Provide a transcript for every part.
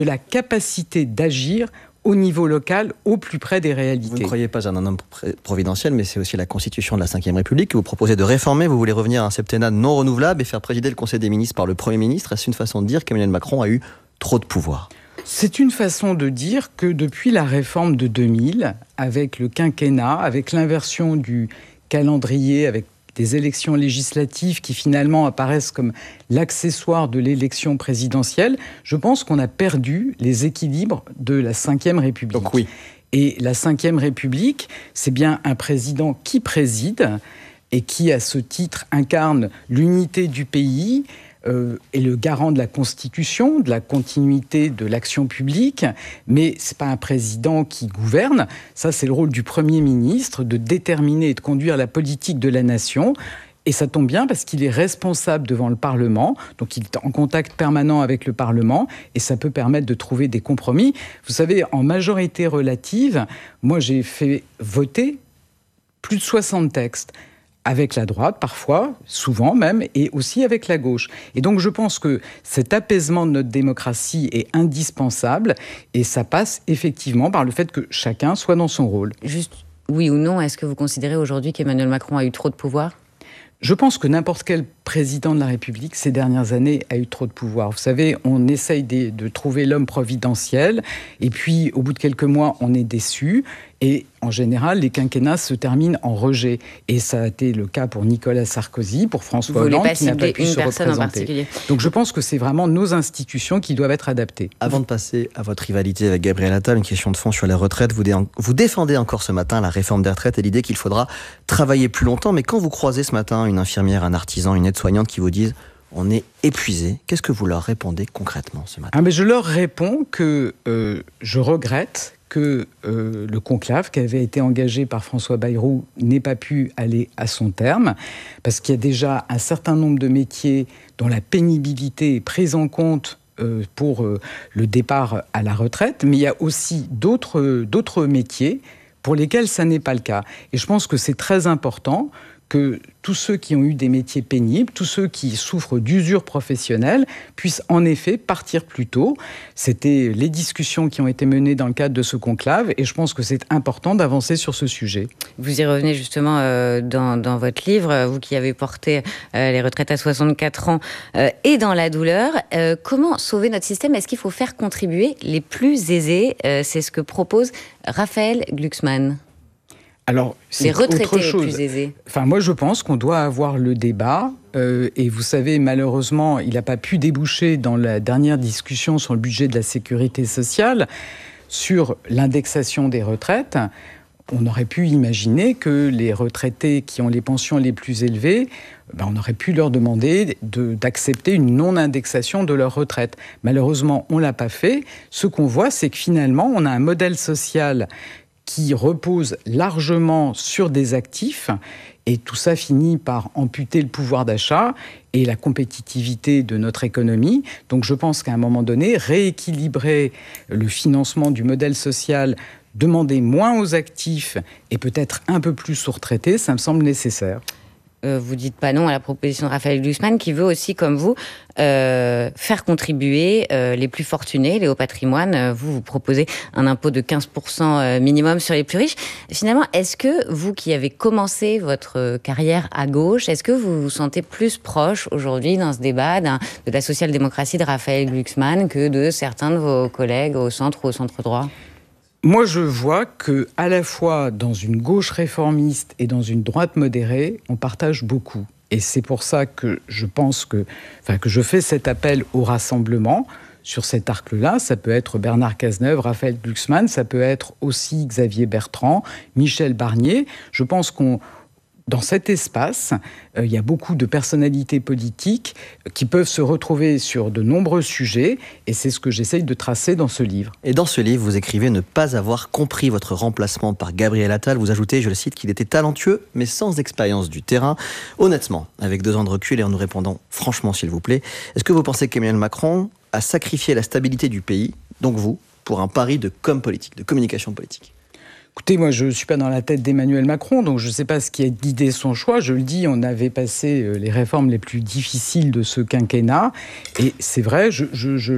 de la capacité d'agir au niveau local, au plus près des réalités. Vous ne croyez pas à un homme providentiel, mais c'est aussi la Constitution de la Ve République que vous proposez de réformer. Vous voulez revenir à un septennat non renouvelable et faire présider le Conseil des ministres par le Premier ministre. Est-ce une façon de dire qu'Emmanuel Macron a eu trop de pouvoir ? C'est une façon de dire que depuis la réforme de 2000, avec le quinquennat, avec l'inversion du calendrier, avec des élections législatives qui finalement apparaissent comme l'accessoire de l'élection présidentielle, je pense qu'on a perdu les équilibres de la Ve République. Donc oui. Et la Ve République, c'est bien un président qui préside et qui, à ce titre, incarne l'unité du pays, est le garant de la Constitution, de la continuité de l'action publique, mais ce n'est pas un président qui gouverne. Ça, c'est le rôle du Premier ministre, de déterminer et de conduire la politique de la nation. Et ça tombe bien parce qu'il est responsable devant le Parlement, donc il est en contact permanent avec le Parlement, et ça peut permettre de trouver des compromis. Vous savez, en majorité relative, moi j'ai fait voter plus de 60 textes. Avec la droite, parfois, souvent même, et aussi avec la gauche. Et donc je pense que cet apaisement de notre démocratie est indispensable, et ça passe effectivement par le fait que chacun soit dans son rôle. Juste, oui ou non, est-ce que vous considérez aujourd'hui qu'Emmanuel Macron a eu trop de pouvoir ? Je pense que n'importe quel président de la République, ces dernières années, a eu trop de pouvoir. Vous savez, on essaye de trouver l'homme providentiel, et puis, au bout de quelques mois, on est déçu. Et en général, les quinquennats se terminent en rejet. Et ça a été le cas pour Nicolas Sarkozy, pour François Hollande, qui n'a pas pu se représenter. Donc je pense que c'est vraiment nos institutions qui doivent être adaptées. Avant de passer à votre rivalité avec Gabriel Attal, une question de fond sur les retraites. Vous défendez encore ce matin la réforme des retraites et l'idée qu'il faudra travailler plus longtemps. Mais quand vous croisez ce matin une infirmière, un artisan, une aide-soignante qui vous disent « on est épuisé », qu'est-ce que vous leur répondez concrètement ce matin ? Mais je leur réponds que je regrette que le conclave qui avait été engagé par François Bayrou n'ait pas pu aller à son terme, parce qu'il y a déjà un certain nombre de métiers dont la pénibilité est prise en compte pour le départ à la retraite, mais il y a aussi d'autres métiers pour lesquels ça n'est pas le cas. Et je pense que c'est très important que tous ceux qui ont eu des métiers pénibles, tous ceux qui souffrent d'usure professionnelle, puissent en effet partir plus tôt. C'était les discussions qui ont été menées dans le cadre de ce conclave, et je pense que c'est important d'avancer sur ce sujet. Vous y revenez justement dans votre livre, vous qui avez porté les retraites à 64 ans et dans la douleur. Comment sauver notre système ? Est-ce qu'il faut faire contribuer les plus aisés ? C'est ce que propose Raphaël Glucksmann. Alors, c'est les retraités autre chose. Les plus aisés. Enfin, moi, je pense qu'on doit avoir le débat. Et vous savez, malheureusement, il n'a pas pu déboucher dans la dernière discussion sur le budget de la sécurité sociale sur l'indexation des retraites. On aurait pu imaginer que les retraités qui ont les pensions les plus élevées, on aurait pu leur demander d'accepter une non-indexation de leur retraite. Malheureusement, on ne l'a pas fait. Ce qu'on voit, c'est que finalement, on a un modèle social qui repose largement sur des actifs, et tout ça finit par amputer le pouvoir d'achat et la compétitivité de notre économie. Donc je pense qu'à un moment donné, rééquilibrer le financement du modèle social, demander moins aux actifs et peut-être un peu plus aux retraités, ça me semble nécessaire. Vous dites pas non à la proposition de Raphaël Glucksmann, qui veut aussi, comme vous, faire contribuer les plus fortunés, les hauts patrimoines. Vous proposez un impôt de 15% minimum sur les plus riches. Finalement, est-ce que vous qui avez commencé votre carrière à gauche, est-ce que vous vous sentez plus proche aujourd'hui dans ce débat de la social-démocratie de Raphaël Glucksmann que de certains de vos collègues au centre ou au centre-droit ? Moi, je vois que, à la fois dans une gauche réformiste et dans une droite modérée, on partage beaucoup. Et c'est pour ça que je pense que je fais cet appel au rassemblement sur cet arc-là. Ça peut être Bernard Cazeneuve, Raphaël Glucksmann, ça peut être aussi Xavier Bertrand, Michel Barnier. Je pense dans cet espace, il y a beaucoup de personnalités politiques qui peuvent se retrouver sur de nombreux sujets, et c'est ce que j'essaye de tracer dans ce livre. Et dans ce livre, vous écrivez ne pas avoir compris votre remplacement par Gabriel Attal. Vous ajoutez, je le cite, qu'il était talentueux, mais sans expérience du terrain. Honnêtement, avec 2 ans de recul et en nous répondant franchement, s'il vous plaît, est-ce que vous pensez qu'Emmanuel Macron a sacrifié la stabilité du pays, donc vous, pour un pari de com politique, de communication politique ? Écoutez, moi, je ne suis pas dans la tête d'Emmanuel Macron, donc je ne sais pas ce qui a guidé son choix. Je le dis, on avait passé les réformes les plus difficiles de ce quinquennat. Et c'est vrai, je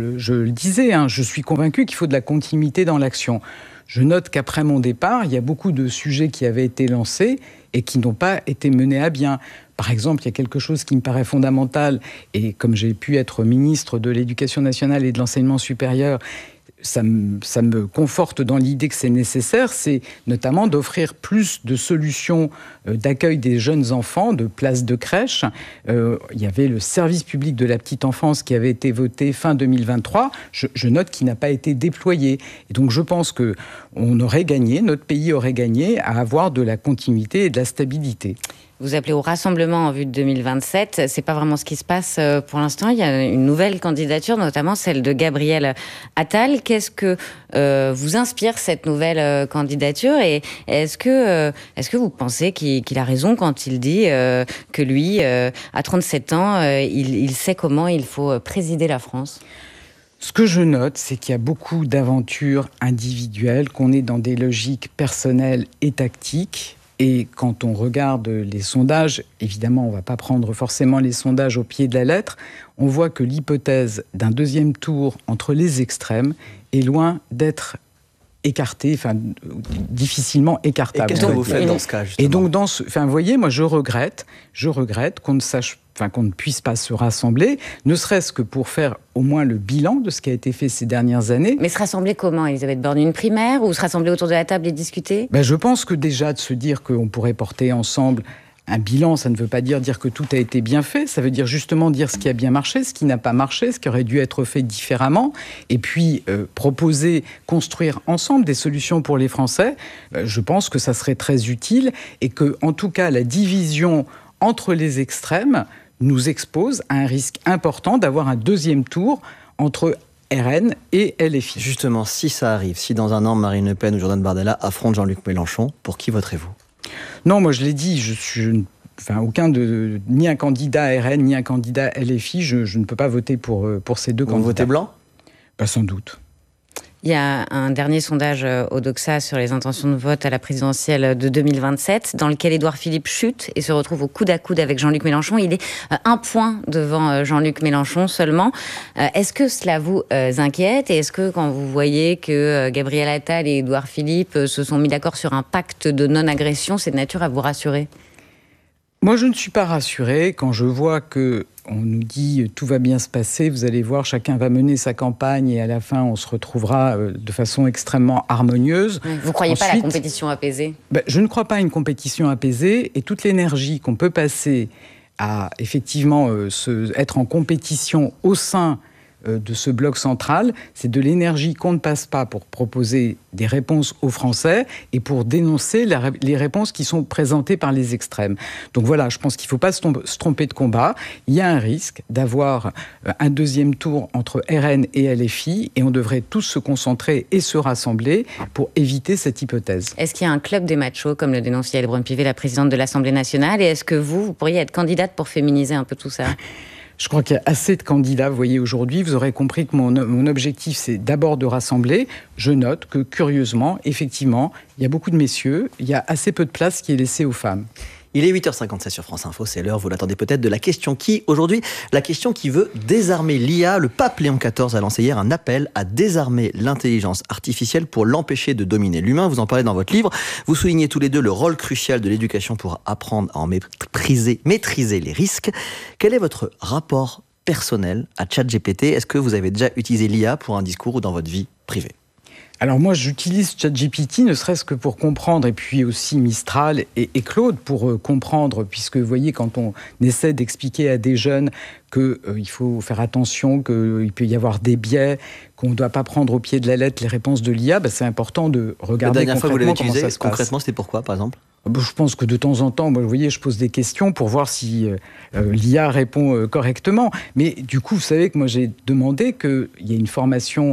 le disais, je suis convaincu qu'il faut de la continuité dans l'action. Je note qu'après mon départ, il y a beaucoup de sujets qui avaient été lancés et qui n'ont pas été menés à bien. Par exemple, il y a quelque chose qui me paraît fondamental, et comme j'ai pu être ministre de l'Éducation nationale et de l'Enseignement supérieur, ça me conforte dans l'idée que c'est nécessaire, c'est notamment d'offrir plus de solutions d'accueil des jeunes enfants, de places de crèche. Il y avait le service public de la petite enfance qui avait été voté fin 2023. Je note qu'il n'a pas été déployé. Et donc je pense qu'on aurait gagné, notre pays aurait gagné à avoir de la continuité et de la stabilité. Vous appelez au rassemblement en vue de 2027. C'est pas vraiment ce qui se passe pour l'instant. Il y a une nouvelle candidature, notamment celle de Gabriel Attal. Qu'est-ce que vous inspire cette nouvelle candidature, et est-ce que vous pensez qu'il a raison quand il dit que lui, à 37 ans, il sait comment il faut présider la France ? Ce que je note, c'est qu'il y a beaucoup d'aventures individuelles, qu'on est dans des logiques personnelles et tactiques. Et quand on regarde les sondages, évidemment, on ne va pas prendre forcément les sondages au pied de la lettre, on voit que l'hypothèse d'un deuxième tour entre les extrêmes est loin d'être écartée, enfin, difficilement écartable. Et qu'est-ce que vous faites dans ce cas, justement ? Et donc, vous voyez, moi, je regrette qu'on ne puisse pas se rassembler, ne serait-ce que pour faire au moins le bilan de ce qui a été fait ces dernières années. Mais se rassembler comment, Elisabeth Borne ? Une primaire, ou se rassembler autour de la table et discuter ? Je pense que déjà, de se dire qu'on pourrait porter ensemble un bilan, ça ne veut pas dire que tout a été bien fait, ça veut dire justement dire ce qui a bien marché, ce qui n'a pas marché, ce qui aurait dû être fait différemment, et puis proposer, construire ensemble des solutions pour les Français. Je pense que ça serait très utile, et que, en tout cas, la division entre les extrêmes nous expose à un risque important d'avoir un deuxième tour entre RN et LFI. Justement, si ça arrive, si dans un an, Marine Le Pen ou Jordan Bardella affrontent Jean-Luc Mélenchon, pour qui voterez-vous ? Non, moi je l'ai dit, ni un candidat RN, ni un candidat LFI, je ne peux pas voter pour ces deux candidats. Vous votez blanc ? Sans doute. Il y a un dernier sondage Odoxa sur les intentions de vote à la présidentielle de 2027, dans lequel Édouard Philippe chute et se retrouve au coude à coude avec Jean-Luc Mélenchon. Il est 1 point devant Jean-Luc Mélenchon seulement. Est-ce que cela vous inquiète ? Et est-ce que quand vous voyez que Gabriel Attal et Édouard Philippe se sont mis d'accord sur un pacte de non-agression, c'est de nature à vous rassurer ? Moi, je ne suis pas rassurée quand je vois que on nous dit tout va bien se passer, vous allez voir, chacun va mener sa campagne et à la fin, on se retrouvera de façon extrêmement harmonieuse. Vous ne croyez pas à la compétition apaisée ? Je ne crois pas à une compétition apaisée, et toute l'énergie qu'on peut passer à effectivement être en compétition au sein de ce bloc central, c'est de l'énergie qu'on ne passe pas pour proposer des réponses aux Français et pour dénoncer les réponses qui sont présentées par les extrêmes. Donc voilà, je pense qu'il ne faut pas se tromper de combat. Il y a un risque d'avoir un deuxième tour entre RN et LFI, et on devrait tous se concentrer et se rassembler pour éviter cette hypothèse. Est-ce qu'il y a un club des machos, comme le dénonce Yael Braun-Pivet, la présidente de l'Assemblée nationale, et est-ce que vous pourriez être candidate pour féminiser un peu tout ça ? Je crois qu'il y a assez de candidats, vous voyez, aujourd'hui. Vous aurez compris que mon objectif, c'est d'abord de rassembler. Je note que, curieusement, effectivement, il y a beaucoup de messieurs, il y a assez peu de place qui est laissée aux femmes. Il est 8h57 sur France Info, c'est l'heure, vous l'attendez peut-être, de la question qui, aujourd'hui, la question qui veut désarmer l'IA. Le pape Léon XIV a lancé hier un appel à désarmer l'intelligence artificielle pour l'empêcher de dominer l'humain. Vous en parlez dans votre livre. Vous soulignez tous les deux le rôle crucial de l'éducation pour apprendre à en maîtriser les risques. Quel est votre rapport personnel à ChatGPT ? Est-ce que vous avez déjà utilisé l'IA pour un discours ou dans votre vie privée ? Alors moi, j'utilise ChatGPT ne serait-ce que pour comprendre, et puis aussi Mistral et Claude pour comprendre, puisque vous voyez, quand on essaie d'expliquer à des jeunes qu'il faut faire attention, qu'il peut y avoir des biais, qu'on ne doit pas prendre au pied de la lettre les réponses de l'IA, c'est important de regarder concrètement comment ça se passe. Concrètement, c'était pourquoi, par exemple ? Je pense que de temps en temps, moi, vous voyez, je pose des questions pour voir si l'IA répond correctement. Mais du coup, vous savez que moi, j'ai demandé qu'il y ait une formation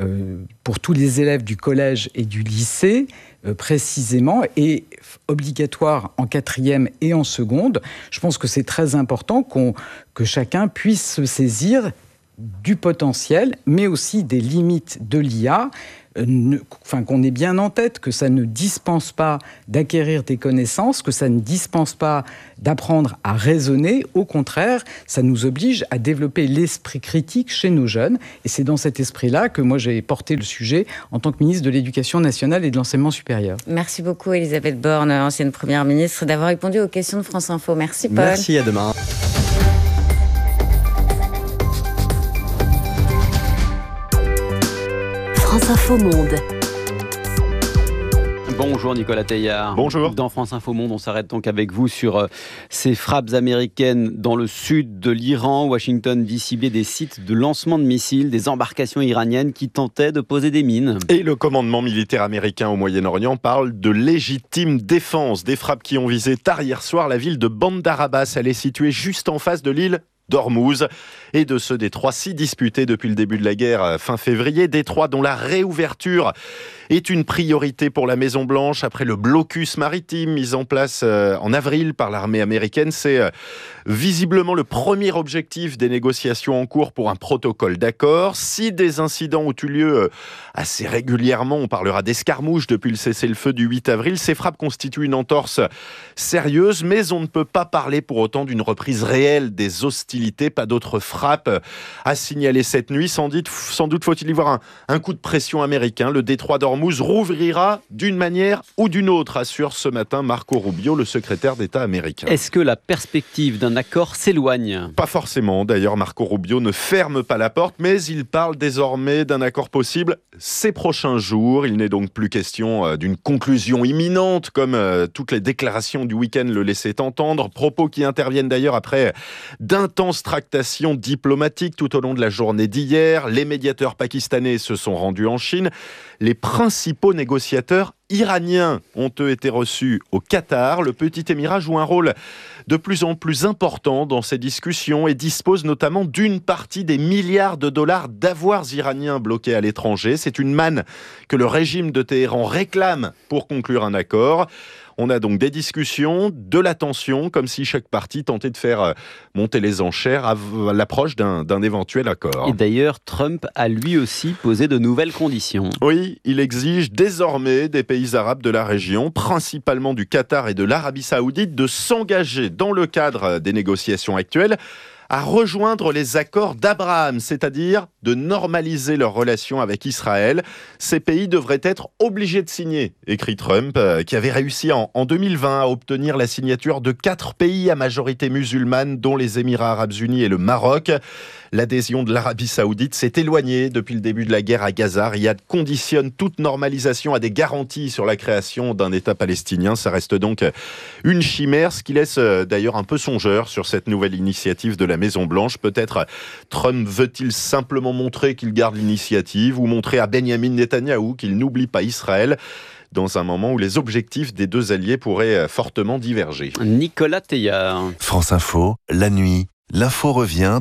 pour tous les élèves du collège et du lycée, précisément, et obligatoire en 4e et en seconde. Je pense que c'est très important que chacun puisse se saisir du potentiel, mais aussi des limites de l'IA. qu'on ait bien en tête que ça ne dispense pas d'acquérir des connaissances, que ça ne dispense pas d'apprendre à raisonner. Au contraire, ça nous oblige à développer l'esprit critique chez nos jeunes. Et c'est dans cet esprit-là que moi j'ai porté le sujet en tant que ministre de l'Éducation nationale et de l'Enseignement supérieur. Merci beaucoup Elisabeth Borne, ancienne Première ministre, d'avoir répondu aux questions de France Info. Merci Paul. Merci, à demain. France Info Monde. Bonjour Nicolas Teillard. Bonjour. Dans France Info Monde, on s'arrête donc avec vous sur ces frappes américaines dans le sud de l'Iran. Washington dit cibler des sites de lancement de missiles, des embarcations iraniennes qui tentaient de poser des mines. Et le commandement militaire américain au Moyen-Orient parle de légitime défense. Des frappes qui ont visé tard hier soir la ville de Bandar Abbas. Elle est située juste en face de l'île d'Ormuz et de ce détroit si disputé depuis le début de la guerre fin février, détroit dont la réouverture est une priorité pour la Maison-Blanche après le blocus maritime mis en place en avril par l'armée américaine. C'est visiblement le premier objectif des négociations en cours pour un protocole d'accord. Si des incidents ont eu lieu assez régulièrement, on parlera d'escarmouches depuis le cessez-le-feu du 8 avril, ces frappes constituent une entorse sérieuse, mais on ne peut pas parler pour autant d'une reprise réelle des hostilités. Pas d'autres frappes à signaler cette nuit. Sans doute faut-il y voir un coup de pression américain. Le détroit d'Ormuz rouvrira d'une manière ou d'une autre, assure ce matin Marco Rubio, le secrétaire d'État américain. Est-ce que la perspective d'un accord s'éloigne ? Pas forcément. D'ailleurs, Marco Rubio ne ferme pas la porte, mais il parle désormais d'un accord possible ces prochains jours. Il n'est donc plus question d'une conclusion imminente, comme toutes les déclarations du week-end le laissaient entendre. Propos qui interviennent d'ailleurs après d'intenses tractations diplomatiques tout au long de la journée d'hier. Les médiateurs pakistanais se sont rendus en Chine. Les principaux négociateurs iraniens ont eux été reçus au Qatar. Le petit émirat joue un rôle de plus en plus important dans ces discussions et dispose notamment d'une partie des milliards de dollars d'avoirs iraniens bloqués à l'étranger. C'est une manne que le régime de Téhéran réclame pour conclure un accord. On a donc des discussions, de la tension, comme si chaque partie tentait de faire monter les enchères à l'approche d'un éventuel accord. Et d'ailleurs, Trump a lui aussi posé de nouvelles conditions. Oui, il exige désormais des pays arabes de la région, principalement du Qatar et de l'Arabie Saoudite, de s'engager dans le cadre des négociations actuelles à rejoindre les accords d'Abraham, c'est-à-dire de normaliser leurs relations avec Israël. Ces pays devraient être obligés de signer, écrit Trump, qui avait réussi en 2020 à obtenir la signature de 4 pays à majorité musulmane, dont les Émirats arabes unis et le Maroc. L'adhésion de l'Arabie saoudite s'est éloignée depuis le début de la guerre à Gaza. Riyad conditionne toute normalisation à des garanties sur la création d'un État palestinien. Ça reste donc une chimère, ce qui laisse d'ailleurs un peu songeur sur cette nouvelle initiative de la Maison-Blanche. Peut-être Trump veut-il simplement montrer qu'il garde l'initiative ou montrer à Benjamin Netanyahou qu'il n'oublie pas Israël dans un moment où les objectifs des deux alliés pourraient fortement diverger. Nicolas Teillard. France Info, la nuit, l'info revient